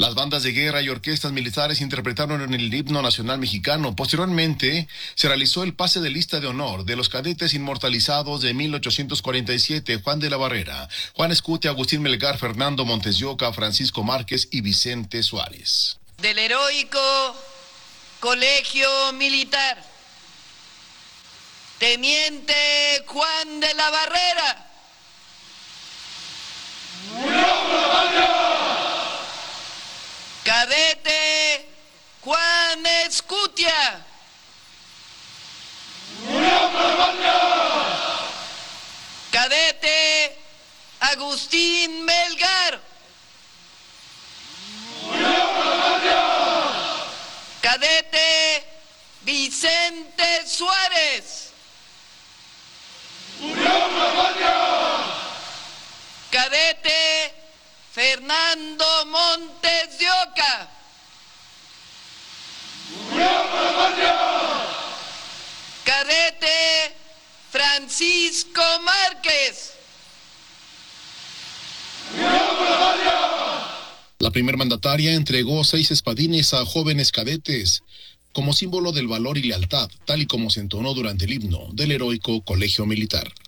Las bandas de guerra y orquestas militares interpretaron en el himno nacional mexicano. Posteriormente, se realizó el pase de lista de honor de los cadetes inmortalizados de 1847, Juan de la Barrera, Juan Escutia, Agustín Melgar, Fernando Montes de Oca, Francisco Márquez y Vicente Suárez. Del heroico Colegio Militar, Teniente Juan de la Barrera. Cadete Juan Escutia. Cadete Agustín Melgar. Cadete Vicente Suárez. Cadete Fernando Montes de Oca. Cadete Francisco Márquez. La primer mandataria entregó 6 espadines a jóvenes cadetes como símbolo del valor y lealtad, tal y como se entonó durante el himno del heroico Colegio Militar.